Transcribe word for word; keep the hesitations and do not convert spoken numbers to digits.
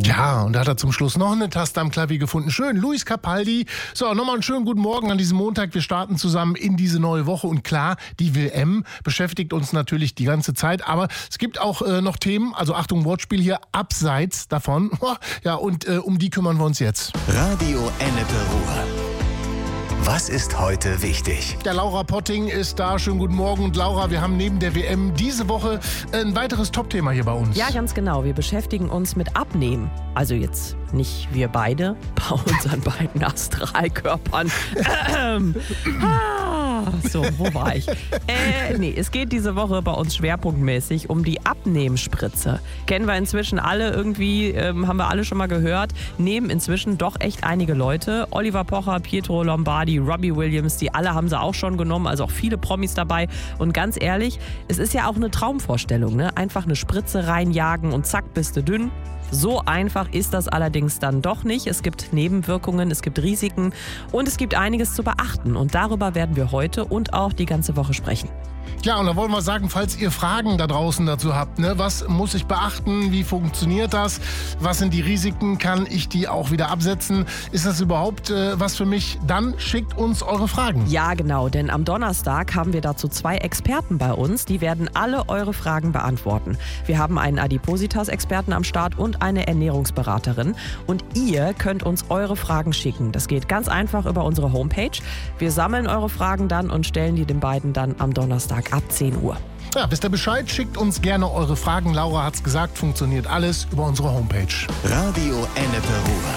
Ja, und da hat er zum Schluss noch eine Taste am Klavier gefunden. Schön, Luis Capaldi. So, nochmal einen schönen guten Morgen an diesem Montag. Wir starten zusammen in diese neue Woche. Und klar, die W M beschäftigt uns natürlich die ganze Zeit. Aber es gibt auch äh, noch Themen, also Achtung, Wortspiel hier, abseits davon. Ja, und äh, um die kümmern wir uns jetzt. Radio Ennepe Ruhr. Was ist heute wichtig? Der Laura Potting ist da. Schönen guten Morgen. Und Laura, wir haben neben der W M diese Woche ein weiteres Top-Thema hier bei uns. Ja, ganz genau. Wir beschäftigen uns mit Abnehmen. Also jetzt nicht wir beide, bei unseren beiden Astralkörpern. Ähm. Ah, so, wo war ich? Äh, nee, es geht diese Woche bei uns schwerpunktmäßig um die Abnehmspritze. Kennen wir inzwischen alle irgendwie, ähm, haben wir alle schon mal gehört, nehmen inzwischen doch echt einige Leute. Oliver Pocher, Pietro Lombardi, Robbie Williams, die alle haben sie auch schon genommen, also auch viele Promis dabei. Und ganz ehrlich, es ist ja auch eine Traumvorstellung, ne? Einfach eine Spritze reinjagen und zack, bist du dünn. So einfach ist das allerdings dann doch nicht. Es gibt Nebenwirkungen, es gibt Risiken und es gibt einiges zu beachten. Und darüber werden wir heute und auch die ganze Woche sprechen. Ja, und da wollen wir sagen, falls ihr Fragen da draußen dazu habt, ne, was muss ich beachten, wie funktioniert das, was sind die Risiken, kann ich die auch wieder absetzen, ist das überhaupt äh, was für mich, dann schickt uns eure Fragen. Ja, genau, denn am Donnerstag haben wir dazu zwei Experten bei uns, die werden alle eure Fragen beantworten. Wir haben einen Adipositas-Experten am Start und eine Ernährungsberaterin und ihr könnt uns eure Fragen schicken. Das geht ganz einfach über unsere Homepage. Wir sammeln eure Fragen dann und stellen die den beiden dann am Donnerstag ab zehn Uhr. Ja, wisst ihr Bescheid? Schickt uns gerne eure Fragen. Laura hat's gesagt, funktioniert alles über unsere Homepage. Radio Ennepe Ruhr.